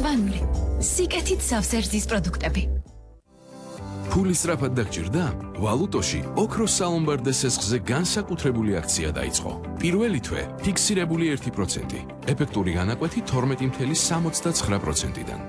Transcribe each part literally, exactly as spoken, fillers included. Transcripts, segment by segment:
ურბანული, სიკეთით სავსე რძის პროდუქტები. ფული სწრაფად დაგჭირდა? ვალუტოში ოქროს სალომბარდე სესხზე განსაკუთრებული აქცია დაიწყო. პირველი თვე ფიქსირებული ერთი პროცენტი, ეფექტური განაკვეთი თორმეტი მცდე სამოცდაცხრა პროცენტიდან.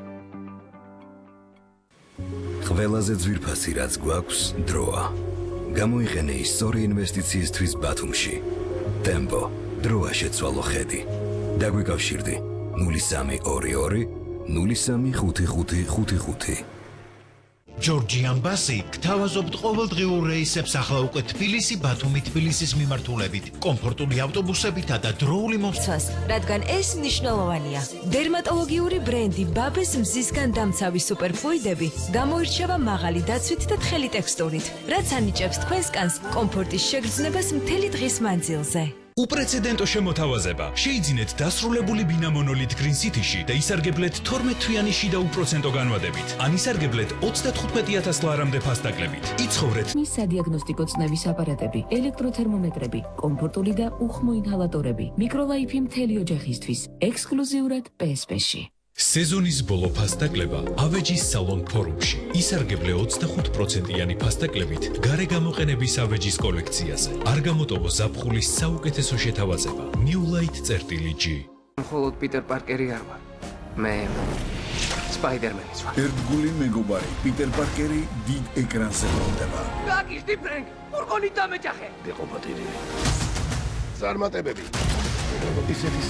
ყველაზე ძვირფასი რაც გვაქვს დროა. გამოიყენე ის სწორი ინვესტიციისთვის ბათუმში. ტემპო, დროა შეცვალო ხედი. დაგვიკავშირდი ნული სამი ორი ორი ნული სამი ხუთი ხუთი ხუთი ხუთი. ჯორჯიან ბასი გთავაზობთ ყოველდღიურ რეისებს ახლა უკვე თბილისი ბათუმი თბილისის მიმართულებით, კომფორტული ავტობუსებითა და დროული მომცვას, რადგან ეს მნიშვნელოვანია. დერმატოლოგიური ბრენდი ბაბეს მზისგან დამცავი სუპერფლუიდები გამოირჩევა მაღალი დაცვით და თხელი ტექსტურით, რაც ანიჭებს თქვენს კანს კომფორტის შეგრძნებას მთელი დღის მანძილზე. უპრეცედენტო შემოთავაზება. შეიძინეთ დასრულებული ბინა მონოლით Green City-ში და ისარგებლეთ თორმეტ თვიანი შიდა უპროცენტო განვადებით. ან ისარგებლეთ ოცდათხუთმეტი ათას ლარამდე ფასდაკლებით. იცხოვრეთ მის სადიაგნოსტიკო წნევის აპარატები, ელექტროთერმომეტრები, კომფორტული და უხმო ინჰალატორები, მიკროლაიფი მთელი ოჯახისთვის, ექსკლუზიურად პე ეს პე-ში. სეზონის ბოლო ფასდაკლება ავეჯის სალონ ფორუმში. ისარგებლე ოცდახუთ პროცენტიანი ფასდაკლებით გარე გამოყენების ავეჯის კოლექციაზე. არ გამოტოვო ზაფხულის საუკეთესო შეთავაზება. New Light წერტილი G. მხოლოდ პიტერ პარკერი არ ვარ. მე სპაიდერმენიც ვარ. ერთგული მეგობარი პიტერ პარკერი დიდ ეკრანზე ბრუნდება. გაგიზდი ფრენკ, ფურგონით დამეჯახე. იყო პატირი. წარმატებები. ისეთი